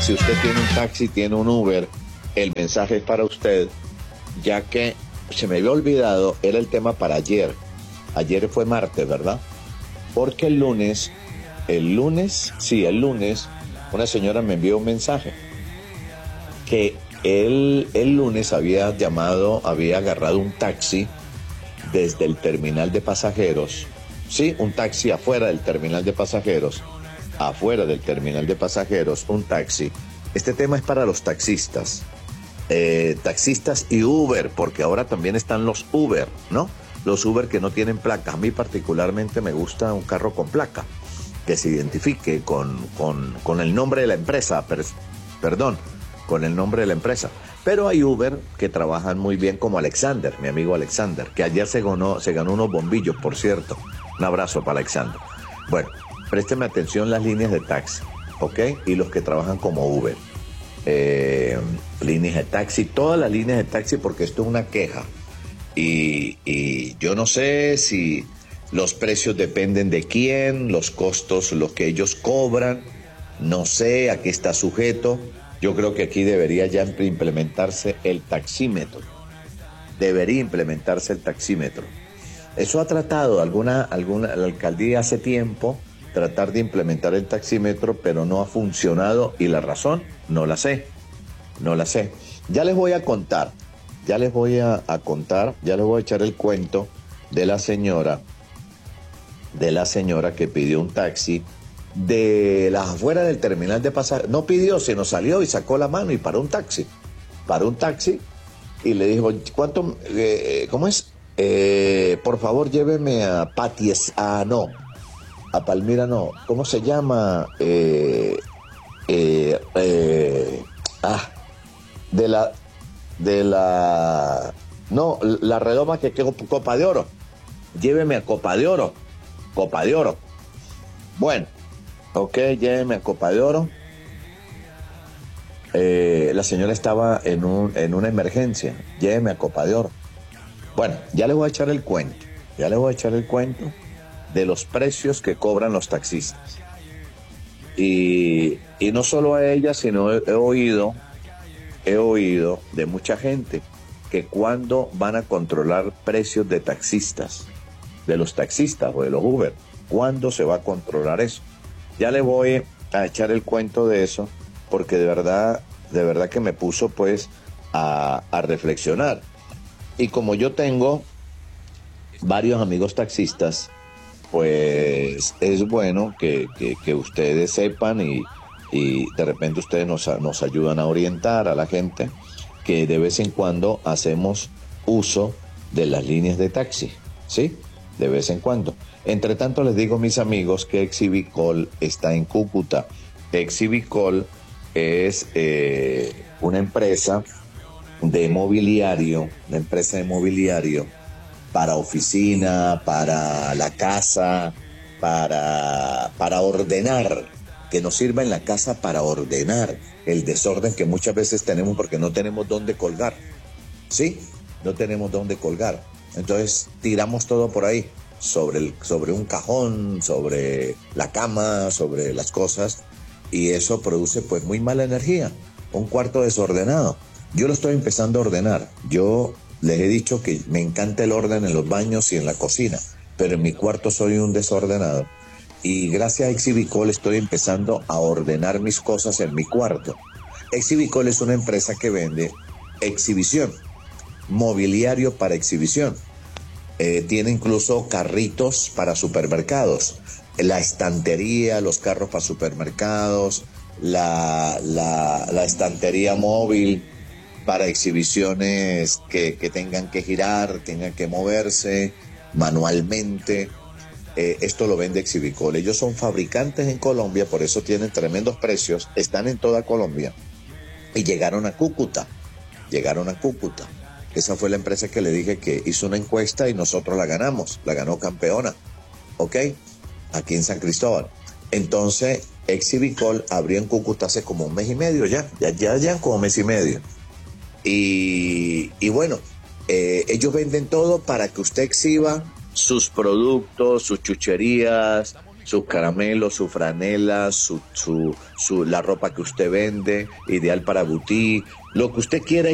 si usted tiene un taxi, tiene un Uber, el mensaje es para usted, ya que se me había olvidado, era el tema para ayer. Ayer fue martes, ¿verdad? Porque el lunes, una señora me envió un mensaje que el lunes había agarrado un taxi desde el terminal de pasajeros, sí, un taxi afuera del terminal de pasajeros, un taxi. Este tema es para los taxistas, taxistas y Uber, porque ahora también están los Uber, ¿no? Los Uber que no tienen placa. A mí particularmente me gusta un carro con placa, que se identifique con el nombre de la empresa, con el nombre de la empresa. Pero hay Uber que trabajan muy bien, como Alexander, mi amigo Alexander, que ayer se ganó unos bombillos, por cierto. Un abrazo para Alexander. Bueno, présteme atención las líneas de taxi, ¿ok? Y los que trabajan como Uber. Líneas de taxi, todas las líneas de taxi, porque esto es una queja. Y yo no sé si los precios dependen de quién, los costos, los que ellos cobran, no sé a qué está sujeto. Yo creo que aquí debería ya implementarse el taxímetro. Eso ha tratado la alcaldía hace tiempo, tratar de implementar el taxímetro, pero no ha funcionado, y la razón no la sé. Ya les voy a echar el cuento de la señora que pidió un taxi de las afueras del terminal de pasajeros. No pidió, sino salió y sacó la mano y paró un taxi y le dijo, ¿cuánto? ¿Cómo es? Por favor, lléveme a Paties, no, a Palmira no, ¿cómo se llama? La redoma que quedó Copa de Oro. Lléveme a Copa de Oro. Bueno, ok, lléveme a Copa de Oro. La señora estaba en una emergencia. Lléveme a Copa de Oro. Bueno, ya les voy a echar el cuento de los precios que cobran los taxistas. Y no solo a ella, sino he oído de mucha gente que cuando van a controlar precios de taxistas, de los taxistas o de los Uber, ¿cuándo se va a controlar eso? Ya le voy a echar el cuento de eso, porque de verdad que me puso pues a reflexionar. Y como yo tengo varios amigos taxistas, pues es bueno que ustedes sepan y de repente ustedes nos ayudan a orientar a la gente que de vez en cuando hacemos uso de las líneas de taxi, ¿sí? De vez en cuando. Entre tanto les digo, mis amigos, que Exhibicol está en Cúcuta. Exhibicol es una empresa de mobiliario, para oficina, para la casa, para ordenar, que nos sirva en la casa para ordenar el desorden que muchas veces tenemos porque no tenemos dónde colgar, ¿sí? No tenemos dónde colgar. Entonces tiramos todo por ahí, sobre un cajón, sobre la cama, sobre las cosas, y eso produce pues muy mala energía, un cuarto desordenado. Yo lo estoy empezando a ordenar. Yo les he dicho que me encanta el orden en los baños y en la cocina, pero en mi cuarto soy un desordenado. Y gracias a Exhibicol estoy empezando a ordenar mis cosas en mi cuarto. Exhibicol es una empresa que vende exhibición, mobiliario para exhibición. Tiene incluso carritos para supermercados, la estantería, los carros para supermercados, la estantería móvil para exhibiciones que tengan que girar, tengan que moverse manualmente. Esto lo vende Exhibicol. Ellos son fabricantes en Colombia, por eso tienen tremendos precios, están en toda Colombia y llegaron a Cúcuta. Esa fue la empresa que le dije que hizo una encuesta y nosotros la ganamos, la ganó Campeona, ¿ok? Aquí en San Cristóbal. Entonces, Exhibicol abrió en Cúcuta hace como un mes y medio ya como un mes y medio. Y bueno, ellos venden todo para que usted exhiba sus productos, sus chucherías, sus caramelos, su franela, la ropa que usted vende, ideal para boutique, lo que usted quiera